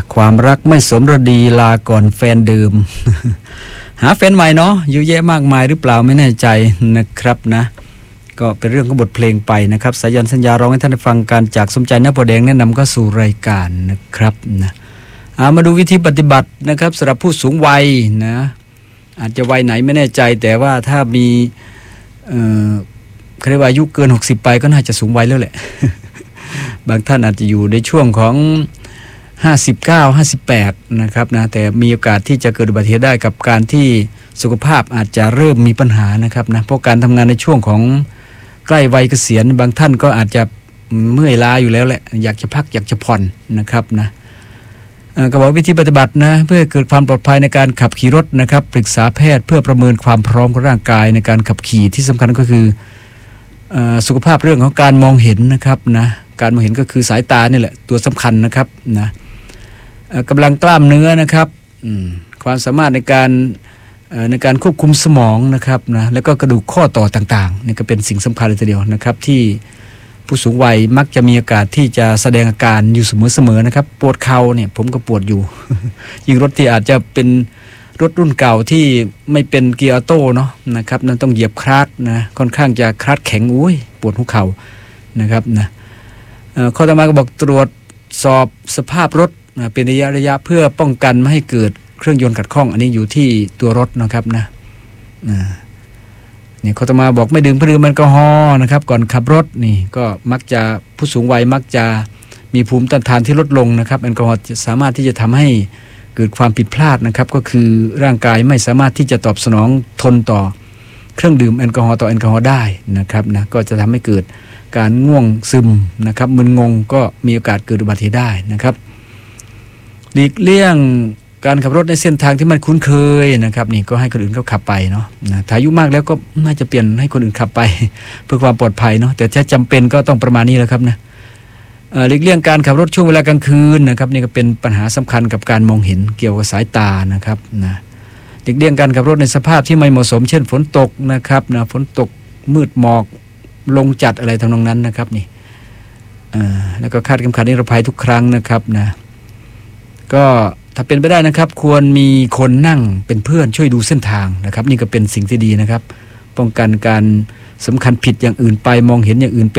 ความรักไม่สมฤดีลาก่อนแฟนเดิม หาแฟนใหม่เนาะเยอะแยะมากมายหรือเปล่าไม่แน่ใจนะครับนะก็เป็นเรื่องของบทเพลงไปนะครับสายันสัญญาร้องให้ท่านได้ฟังกันจากสมใจณโพแดงแนะนำก็สู่รายการนะครับนะมาดูวิธีปฏิบัตินะครับสำหรับผู้สูงวัยนะอาจจะวัยไหนไม่แน่ใจแต่ว่าถ้ามีเขาเรียกว่าอายุเกิน60ไปก็น่าจะสูงวัยแล้วแหละ บางท่านอาจจะอยู่ในช่วงของ59 58นะครับนะแต่มีโอกาสที่จะเกิดอุบัติเหตุได้กับการที่สุขภาพอาจจะเริ่มมีปัญหานะครับนะเพราะการทำงานในช่วงของใกล้วัยเกษียณบางท่านก็อาจจะเมื่อยล้าอยู่แล้วแหละอยากจะพักอยากจะผ่อนนะครับนะก็บอกวิธีปฏิบัตินะเพื่อเกิดความปลอดภัยในการขับขี่รถนะครับปรึกษาแพทย์เพื่อประเมินความพร้อมของร่างกายในการขับขี่ที่สำคัญก็คือสุขภาพเรื่องของการมองเห็นนะครับนะการมองเห็นก็คือสายตานี่แหละตัวสำคัญนะครับนะกำลังกล้ามเนื้อนะครับความสามารถในการควบคุมสมองนะครับนะแล้วก็กระดูกข้อต่อต่างๆนี่ก็เป็นสิ่งสำคัญเลยทีเดียวนะครับที่ผู้สูงวัยมักจะมีโอกาสที่จะแสดงอาการอยู่เสมอๆนะครับปวดเข่าเนี่ยผมก็ปวดอยู่ ยิ่งรถที่อาจจะเป็นรถรุ่นเก่าที่ไม่เป็นเกียร์ออโต้เนาะนะครับนั่นต้องเหยียบคลัตช์นะค่อนข้างจะคลัตช์แข็งอุ้ยปวดหัวเข่านะครับนะข้อต่อมาก็บอกตรวจสอบสภาพรถเป็นระยะเพื่อป้องกันไม่ให้เกิดเครื่องยนต์ขัดข้องอันนี้อยู่ที่ตัวรถนะครับนะนี่ข้อต่อมาบอกไม่ดื่มเครื่องดื่มแอลกอฮอล์นะครับก่อนขับรถนี่ก็มักจะผู้สูงวัยมักจะมีภูมิต้านทานที่ลดลงนะครับแอลกอฮอล์สามารถที่จะทำให้เกิดความผิดพลาดนะครับก็คือร่างกายไม่สามารถที่จะตอบสนองทนต่อเครื่องดื่มแอลกอฮอล์ต่อแอลกอฮอล์ได้นะครับนะก็จะทำให้เกิดการง่วงซึมนะครับมึนงงก็มีโอกาสเกิดอุบัติเหตุได้นะครับหลีกเลี่ยงการขับรถในเส้นทางที่มันคุ้นเคยนะครับนี่ก็ให้คนอื่นเขาขับไปเนาะนะถ้าอายุมากแล้วก็น่าจะเปลี่ยนให้คนอื่นขับไปเพื่อความปลอดภัยเนาะแต่ถ้าจำเป็นก็ต้องประมาณนี้แหละครับนะหลีกเลี่ยงการขับรถช่วงเวลากลางคืนนะครับนี่ก็เป็นปัญหาสำคัญกับการมองเห็นเกี่ยวกับสายตานะครับนะหลีกเลี่ยงการขับรถในสภาพที่ไม่เหมาะสมเช่นฝนตกนะครับนะฝนตกมืดหมอกลงจัดอะไรทำนองนั้นนะครับนี่แล้วก็คาดเข็มขัดนิรภัยทุกครั้งนะครับนะก็ถ้าเป็นไปได้นะครับควรมีคนนั่งเป็นเพื่อนช่วยดูเส้นทางนะครับนี่ก็เป็นสิ่งที่ดีนะครับป้องกันการสำคัญผิดอย่างอื่นไปมองเห็นอย่างอื่นเป็น